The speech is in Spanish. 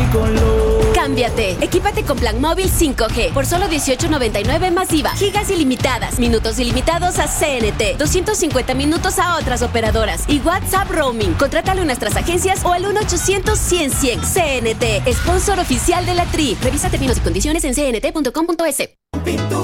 color. Cámbiate. Equípate con plan móvil 5G por solo $18.99 masiva. Gigas ilimitadas, minutos ilimitados a CNT, 250 minutos a otras operadoras y WhatsApp roaming. Contrátalo en nuestras agencias o al 1-800-100-100. CNT, sponsor oficial de la Tri. Revisa términos y condiciones en cnt.com.es.